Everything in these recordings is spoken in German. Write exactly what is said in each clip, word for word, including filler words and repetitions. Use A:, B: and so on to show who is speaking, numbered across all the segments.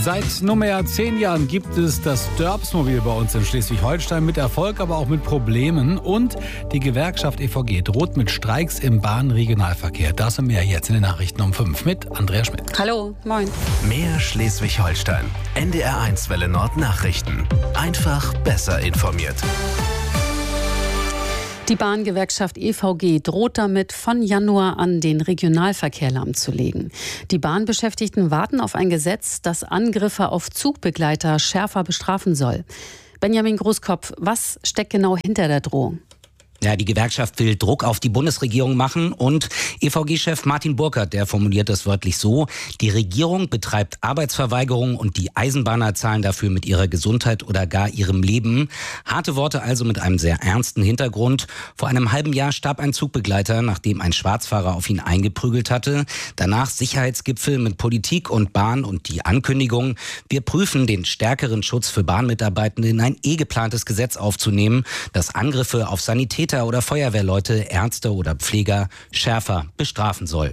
A: Seit nunmehr zehn Jahren gibt es das Dörpsmobil bei uns in Schleswig-Holstein mit Erfolg, aber auch mit Problemen. Und die Gewerkschaft E V G droht mit Streiks im Bahnregionalverkehr. Das und mehr jetzt in den Nachrichten um fünf mit Andrea Schmidt.
B: Hallo, moin.
C: Mehr Schleswig-Holstein. N D R eins Welle Nord Nachrichten. Einfach besser informiert.
B: Die Bahngewerkschaft E V G droht damit, von Januar an den Regionalverkehr lahmzulegen. Die Bahnbeschäftigten warten auf ein Gesetz, das Angriffe auf Zugbegleiter schärfer bestrafen soll. Benjamin Großkopf, was steckt genau hinter der Drohung?
D: Ja, die Gewerkschaft will Druck auf die Bundesregierung machen und E V G-Chef Martin Burkert, der formuliert das wörtlich so: Die Regierung betreibt Arbeitsverweigerung und die Eisenbahner zahlen dafür mit ihrer Gesundheit oder gar ihrem Leben. Harte Worte also mit einem sehr ernsten Hintergrund. Vor einem halben Jahr starb ein Zugbegleiter, nachdem ein Schwarzfahrer auf ihn eingeprügelt hatte. Danach Sicherheitsgipfel mit Politik und Bahn und die Ankündigung: Wir prüfen den stärkeren Schutz für Bahnmitarbeitende in ein eh geplantes Gesetz aufzunehmen, das Angriffe auf Sanitäter oder Feuerwehrleute, Ärzte oder Pfleger schärfer bestrafen soll.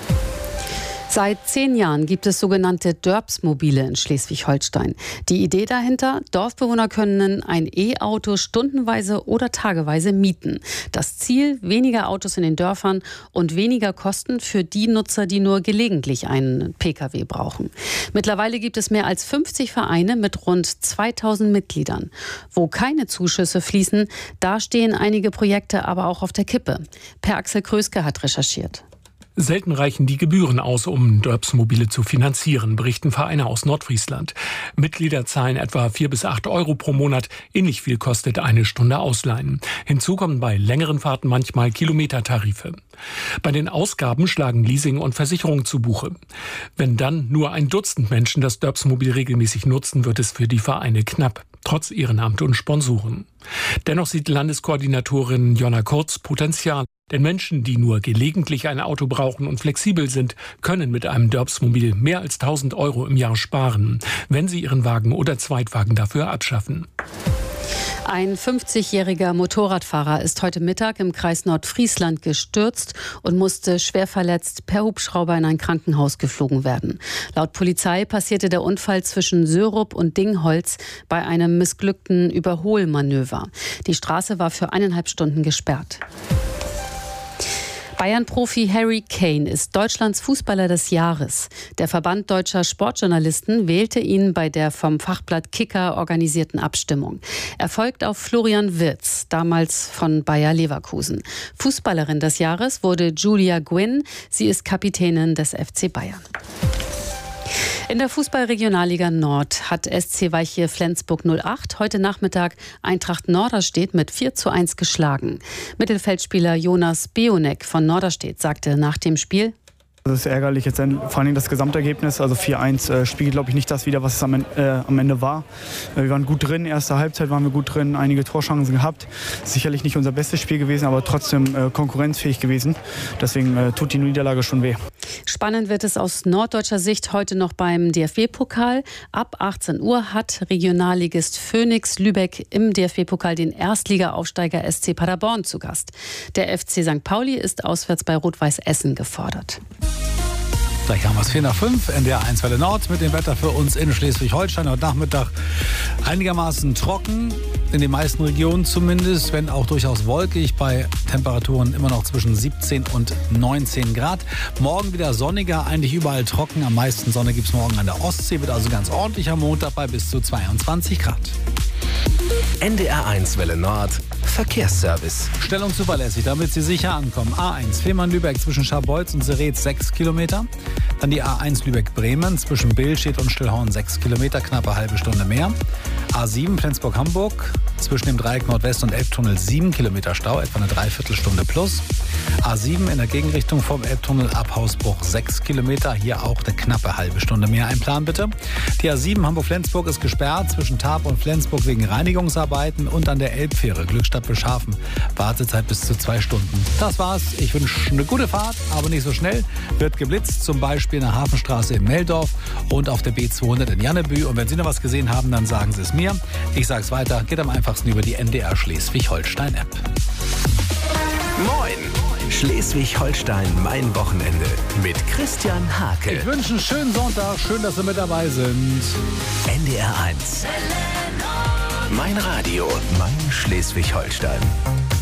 B: Seit zehn Jahren gibt es sogenannte Dörpsmobile in Schleswig-Holstein. Die Idee dahinter: Dorfbewohner können ein E-Auto stundenweise oder tageweise mieten. Das Ziel: weniger Autos in den Dörfern und weniger Kosten für die Nutzer, die nur gelegentlich einen Pkw brauchen. Mittlerweile gibt es mehr als fünfzig Vereine mit rund zweitausend Mitgliedern. Wo keine Zuschüsse fließen, da stehen einige Projekte aber auch auf der Kippe. Per Axel Kröske hat recherchiert.
E: Selten reichen die Gebühren aus, um Dörpsmobile zu finanzieren, berichten Vereine aus Nordfriesland. Mitglieder zahlen etwa vier bis acht Euro pro Monat. Ähnlich viel kostet eine Stunde Ausleihen. Hinzu kommen bei längeren Fahrten manchmal Kilometertarife. Bei den Ausgaben schlagen Leasing und Versicherung zu Buche. Wenn dann nur ein Dutzend Menschen das Dörpsmobil regelmäßig nutzen, wird es für die Vereine knapp, trotz Ehrenamt und Sponsoren. Dennoch sieht Landeskoordinatorin Jonna Kurz Potenzial. Denn Menschen, die nur gelegentlich ein Auto brauchen und flexibel sind, können mit einem Dörpsmobil mehr als tausend Euro im Jahr sparen, wenn sie ihren Wagen oder Zweitwagen dafür abschaffen.
B: Ein fünfzigjähriger Motorradfahrer ist heute Mittag im Kreis Nordfriesland gestürzt und musste schwer verletzt per Hubschrauber in ein Krankenhaus geflogen werden. Laut Polizei passierte der Unfall zwischen Sörup und Dingholz bei einem missglückten Überholmanöver. Die Straße war für eineinhalb Stunden gesperrt. Bayern-Profi Harry Kane ist Deutschlands Fußballer des Jahres. Der Verband Deutscher Sportjournalisten wählte ihn bei der vom Fachblatt Kicker organisierten Abstimmung. Er folgt auf Florian Wirtz, damals von Bayer Leverkusen. Fußballerin des Jahres wurde Julia Gwynn. Sie ist Kapitänin des F C Bayern. In der Fußball-Regionalliga Nord hat S C Weiche Flensburg null acht heute Nachmittag Eintracht Norderstedt mit vier zu eins geschlagen. Mittelfeldspieler Jonas Beonek von Norderstedt sagte nach dem Spiel:
F: Das ist ärgerlich, jetzt vor allem das Gesamtergebnis. Also vier eins äh, spiegelt, glaube ich, nicht das wider, was es am, äh, am Ende war. Äh, wir waren gut drin, erste Halbzeit waren wir gut drin, einige Torchancen gehabt. Sicherlich nicht unser bestes Spiel gewesen, aber trotzdem äh, konkurrenzfähig gewesen. Deswegen äh, tut die Niederlage schon weh.
B: Spannend wird es aus norddeutscher Sicht heute noch beim D F B-Pokal. Ab achtzehn Uhr hat Regionalligist Phönix Lübeck im D F B-Pokal den Erstliga-Aufsteiger S C Paderborn zu Gast. Der F C Sankt Pauli ist auswärts bei Rot-Weiß Essen gefordert.
A: Gleich haben wir es vier nach fünf, N D R eins Welle Nord mit dem Wetter für uns in Schleswig-Holstein. Heute Nachmittag einigermaßen trocken, in den meisten Regionen zumindest, wenn auch durchaus wolkig, bei Temperaturen immer noch zwischen siebzehn und neunzehn Grad. Morgen wieder sonniger, eigentlich überall trocken. Am meisten Sonne gibt es morgen an der Ostsee, wird also ganz ordentlich am Montag bei bis zu zweiundzwanzig Grad.
C: N D R eins Welle Nord Verkehrsservice.
A: Stellung zuverlässig, damit Sie sicher ankommen. A eins Fehmarn-Lübeck zwischen Scharbeutz und Seretz sechs Kilometer. Dann die A eins Lübeck-Bremen zwischen Billstedt und Stillhorn sechs Kilometer, knappe halbe Stunde mehr. A sieben Flensburg-Hamburg zwischen dem Dreieck Nordwest und Elbtunnel sieben Kilometer Stau, etwa eine Dreiviertelstunde plus. A sieben in der Gegenrichtung vom Elbtunnel ab Hausbruch sechs Kilometer, hier auch eine knappe halbe Stunde mehr. Einplanen bitte. Die A sieben Hamburg-Flensburg ist gesperrt zwischen Tarp und Flensburg wegen Reinigungsarbeiten und an der Elbfähre Glückstadt-Beschafen. Wartezeit bis zu zwei Stunden. Das war's. Ich wünsche eine gute Fahrt, aber nicht so schnell. Wird geblitzt, zum Beispiel in der Hafenstraße in Meldorf und auf der B zweihundert in Jannebü. Und wenn Sie noch was gesehen haben, dann sagen Sie es mir. Ich sage es weiter. Geht am einfachsten über die N D R Schleswig-Holstein-App.
C: Moin! Schleswig-Holstein, mein Wochenende mit Christian Hake.
A: Ich wünsche einen schönen Sonntag. Schön, dass Sie mit dabei sind.
C: N D R eins. Mein Radio, mein Schleswig-Holstein.